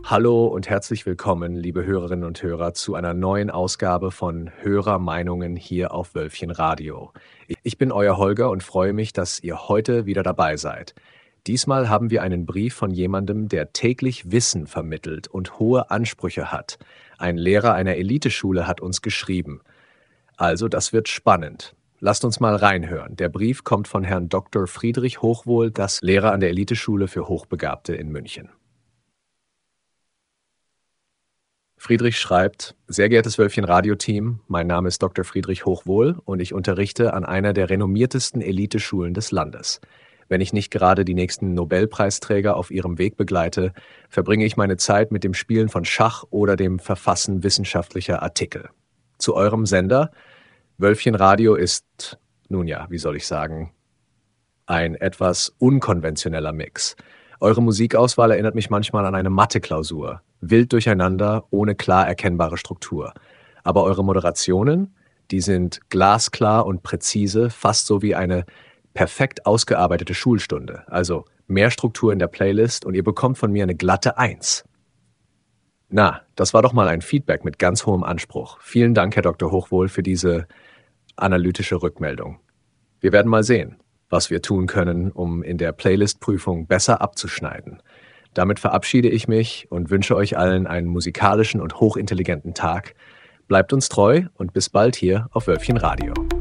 Hallo und herzlich willkommen, liebe Hörerinnen und Hörer, zu einer neuen Ausgabe von Hörermeinungen hier auf Wölfchen Radio. Ich bin euer Holger und freue mich, dass ihr heute wieder dabei seid. Diesmal haben wir einen Brief von jemandem, der täglich Wissen vermittelt und hohe Ansprüche hat. Ein Lehrer einer Eliteschule hat uns geschrieben. Also, das wird spannend. Lasst uns mal reinhören. Der Brief kommt von Herrn Dr. Friedrich Hochwohl, das Lehrer an der Eliteschule für Hochbegabte in München. Friedrich schreibt: Sehr geehrtes Wölfchen-Radio-Team, mein Name ist Dr. Friedrich Hochwohl und ich unterrichte an einer der renommiertesten Eliteschulen des Landes. Wenn ich nicht gerade die nächsten Nobelpreisträger auf ihrem Weg begleite, verbringe ich meine Zeit mit dem Spielen von Schach oder dem Verfassen wissenschaftlicher Artikel. Zu eurem Sender. Wölfchen Radio ist, nun ja, wie soll ich sagen, ein etwas unkonventioneller Mix. Eure Musikauswahl erinnert mich manchmal an eine Mathe-Klausur. Wild durcheinander, ohne klar erkennbare Struktur. Aber eure Moderationen, die sind glasklar und präzise, fast so wie eine perfekt ausgearbeitete Schulstunde. Also mehr Struktur in der Playlist und ihr bekommt von mir eine glatte 1. Na, das war doch mal ein Feedback mit ganz hohem Anspruch. Vielen Dank, Herr Dr. Hochwohl, für diese analytische Rückmeldung. Wir werden mal sehen, was wir tun können, um in der Playlist-Prüfung besser abzuschneiden. Damit verabschiede ich mich und wünsche euch allen einen musikalischen und hochintelligenten Tag. Bleibt uns treu und bis bald hier auf Wölfchen Radio.